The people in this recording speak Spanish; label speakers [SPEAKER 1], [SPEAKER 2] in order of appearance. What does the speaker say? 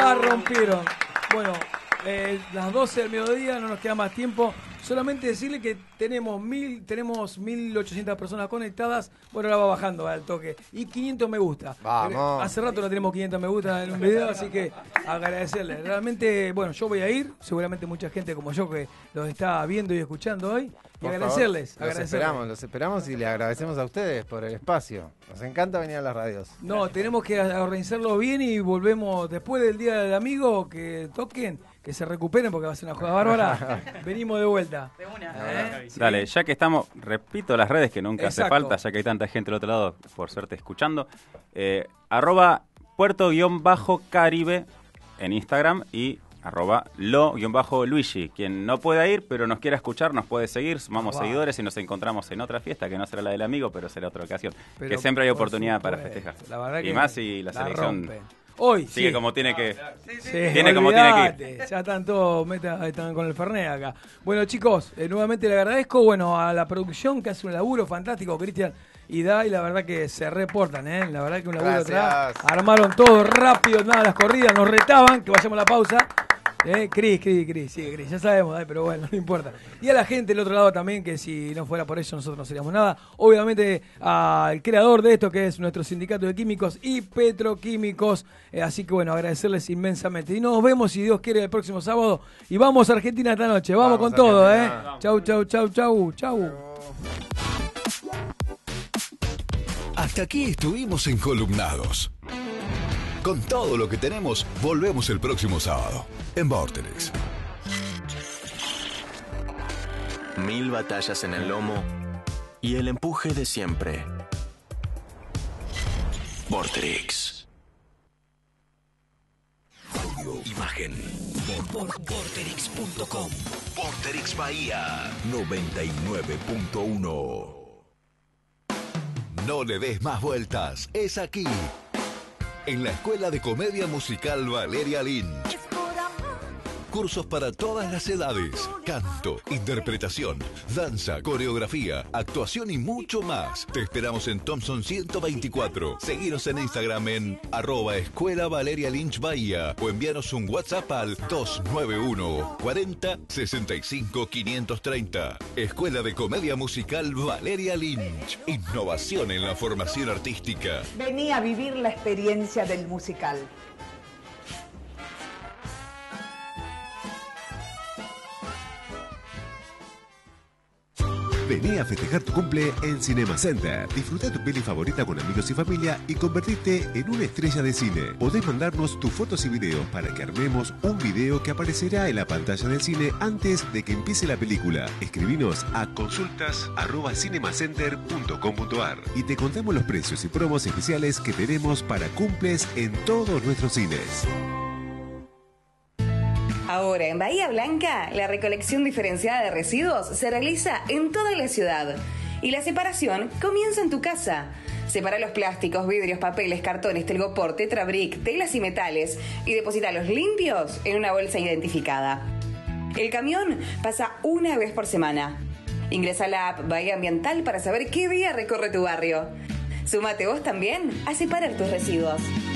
[SPEAKER 1] La rompieron. Bueno, las 12 del mediodía, no nos queda más tiempo. Solamente decirle que tenemos 1.800 personas conectadas. Bueno, ahora va bajando al toque. Y 500 me gusta.
[SPEAKER 2] Vamos.
[SPEAKER 1] Hace rato no tenemos 500 me gusta en un video, así que agradecerle. Realmente, bueno, yo voy a ir. Seguramente mucha gente como yo que los está viendo y escuchando hoy. Y
[SPEAKER 2] Por
[SPEAKER 1] agradecerles.
[SPEAKER 2] favor, los esperamos y le agradecemos a ustedes por el espacio. Nos encanta venir a las radios.
[SPEAKER 1] No, tenemos que organizarlo bien y volvemos después del Día del Amigo, que toquen, que se recuperen porque va a ser una joda bárbara. Venimos de vuelta.
[SPEAKER 3] De una.
[SPEAKER 1] Sí.
[SPEAKER 4] Dale, ya que estamos, repito las redes que nunca
[SPEAKER 1] Exacto.
[SPEAKER 4] hace falta, ya que hay tanta gente del otro lado, por suerte, escuchando. @Puerto-Caribe en Instagram y @lo-Luigi. Quien no pueda ir, pero nos quiera escuchar, nos puede seguir. Sumamos seguidores y nos encontramos en otra fiesta, que no será la del amigo, pero será otra ocasión.
[SPEAKER 1] Pero
[SPEAKER 4] que siempre hay
[SPEAKER 1] por
[SPEAKER 4] oportunidad para
[SPEAKER 1] supuesto,
[SPEAKER 4] festejar.
[SPEAKER 1] la verdad
[SPEAKER 4] Y
[SPEAKER 1] que
[SPEAKER 4] más si la selección
[SPEAKER 1] rompen. Hoy
[SPEAKER 4] sigue
[SPEAKER 1] sí.
[SPEAKER 4] como tiene que...
[SPEAKER 1] Sí,
[SPEAKER 4] Tiene como tiene que ir.
[SPEAKER 1] olvidate, ya están todos están con el Fernet acá. Bueno, chicos, nuevamente le agradezco a la producción que hace un laburo fantástico, Cristian y Dai, la verdad que se reportan, la verdad que un laburo atrás. Armaron todo rápido, nada, las corridas, nos retaban, que vayamos a la pausa. Cris, sigue Cris, ya sabemos, pero bueno, no importa. Y a la gente del otro lado también, que si no fuera por eso nosotros no seríamos nada. Obviamente al creador de esto, que es nuestro sindicato de químicos y petroquímicos. Así que bueno, agradecerles inmensamente. Y nos vemos, si Dios quiere, el próximo sábado. Y vamos a Argentina esta noche, vamos con todo, Chau.
[SPEAKER 5] Hasta aquí estuvimos encolumnados. Con todo lo que tenemos, volvemos el próximo sábado en Vorterix.
[SPEAKER 6] 1000 batallas en el lomo y el empuje de siempre. Vorterix.
[SPEAKER 5] Audio, imagen. Por Vorterix.com. Vorterix Bahía 99.1. No le des más vueltas, es aquí. En la Escuela de Comedia Musical Valeria Lynch. Cursos para todas las edades. Canto, interpretación, danza, coreografía, actuación y mucho más. Te esperamos en Thompson 124. Seguinos en Instagram en @Escuela Valeria Lynch Bahía o envíanos un WhatsApp al 291 40 65 530. Escuela de Comedia Musical Valeria Lynch. Innovación en la formación artística.
[SPEAKER 7] Vení a vivir la experiencia del musical.
[SPEAKER 8] Vení a festejar tu cumple en Cinema Center. Disfruta tu peli favorita con amigos y familia y convertirte en una estrella de cine. Podés mandarnos tus fotos y videos para que armemos un video que aparecerá en la pantalla del cine antes de que empiece la película. Escribinos a consultas@cinemacenter.com.ar y te contamos los precios y promos especiales que tenemos para cumples en todos nuestros cines.
[SPEAKER 9] Ahora, en Bahía Blanca, la recolección diferenciada de residuos se realiza en toda la ciudad. Y la separación comienza en tu casa. Separa los plásticos, vidrios, papeles, cartones, telgopor, tetrabric, telas y metales y deposítalos limpios en una bolsa identificada. El camión pasa una vez por semana. Ingresa a la app Bahía Ambiental para saber qué día recorre tu barrio. Súmate vos también a separar tus residuos.